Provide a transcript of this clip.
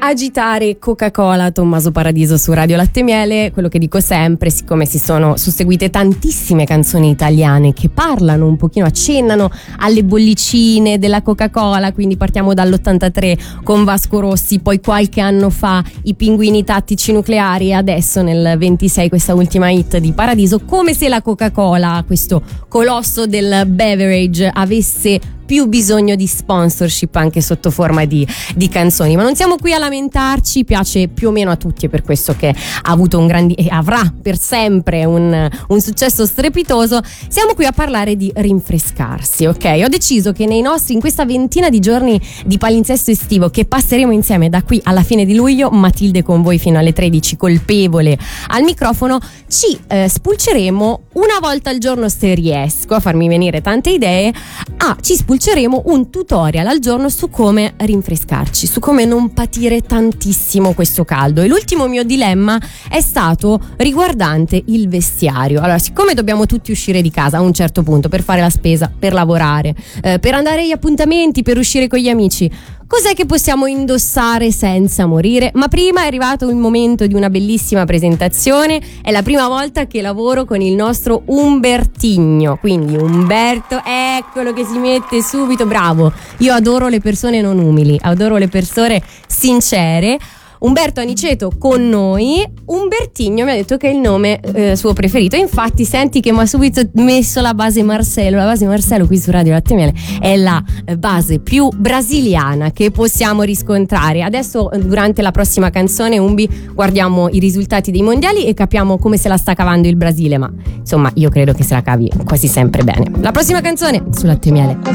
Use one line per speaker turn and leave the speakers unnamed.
Agitare Coca-Cola, Tommaso Paradiso su Radio Latte Miele. Quello che dico sempre, siccome si sono susseguite tantissime canzoni italiane che parlano un pochino, accennano alle bollicine della Coca-Cola, quindi partiamo dall'83 con Vasco Rossi, poi qualche anno fa i Pinguini Tattici Nucleari e adesso nel 26 questa ultima hit di Paradiso, come se la Coca-Cola, questo colosso del beverage, avesse più bisogno di sponsorship anche sotto forma di canzoni. Ma non siamo qui a lamentarci, piace più o meno a tutti, è per questo che ha avuto un grande e avrà per sempre un successo strepitoso. Siamo qui a parlare di rinfrescarsi, ok? Ho deciso che in questa ventina di giorni di palinsesto estivo che passeremo insieme da qui alla fine di luglio, Matilde con voi fino alle 13, colpevole al microfono, ci spulceremo una volta al giorno, se riesco a farmi venire tante idee, ci spulceremo un tutorial al giorno su come rinfrescarci, su come non patire tantissimo questo caldo. E l'ultimo mio dilemma è stato riguardante il vestiario. Allora, siccome dobbiamo tutti uscire di casa a un certo punto per fare la spesa, per lavorare, per andare agli appuntamenti, per uscire con gli amici, cos'è che possiamo indossare senza morire? Ma prima è arrivato il momento di una bellissima presentazione. È la prima volta che lavoro con il nostro Umbertigno. Quindi Umberto, eccolo che si mette subito, bravo. Io adoro le persone non umili, adoro le persone sincere. Umberto Aniceto con noi. Umbertigno mi ha detto che è il nome suo preferito. Infatti senti che mi ha subito messo la base Marcello. La base Marcello qui su Radio Latte Miele è la base più brasiliana che possiamo riscontrare. Adesso durante la prossima canzone, Umbi, guardiamo i risultati dei mondiali e capiamo come se la sta cavando il Brasile. Ma insomma io credo che se la cavi quasi sempre bene. La prossima canzone su Latte Miele.